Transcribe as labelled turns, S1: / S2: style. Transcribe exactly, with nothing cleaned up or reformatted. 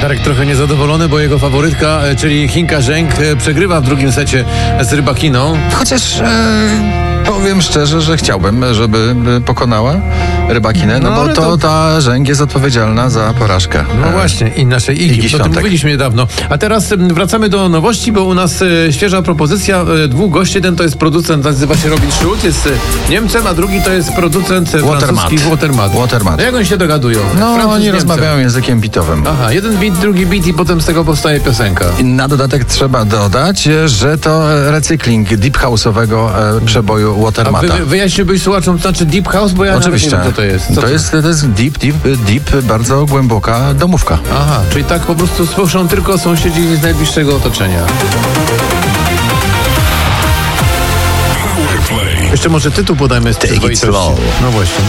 S1: Darek trochę niezadowolony, bo jego faworytka, czyli Chinka Zheng, przegrywa w drugim secie z Rybakiną.
S2: Chociaż e, powiem szczerze, że chciałbym, żeby pokonała Rybakinę, no, no bo to, to ta Zheng jest odpowiedzialna za porażkę.
S1: No e, właśnie, i naszej Igi.
S2: Igi
S1: O tym mówiliśmy niedawno. A teraz wracamy do nowości, bo u nas e, świeża propozycja e, dwóch gości. Jeden to jest producent, nazywa się Robin Schulz, jest e, Niemcem, a drugi to jest producent francuski Watermat.
S2: Watermat.
S1: No jak oni się dogadują?
S2: No
S1: Francuz
S2: oni
S1: z
S2: rozmawiają językiem bitowym.
S1: Aha, jeden beat, drugi beat i potem z tego powstaje piosenka.
S2: I na dodatek trzeba dodać, że to recykling deep house'owego e, przeboju Watermata.
S1: A wy, wyjaśniłbyś słuchaczom, co znaczy deep house, bo ja
S2: Oczywiście.
S1: nie wiem, co to jest. Co
S2: to,
S1: to
S2: jest to jest deep, deep, deep, bardzo głęboka domówka.
S1: Aha, czyli tak po prostu słyszą tylko sąsiedzi z najbliższego otoczenia. Jeszcze może tytuł podajmy z przyzwoitości. No właśnie.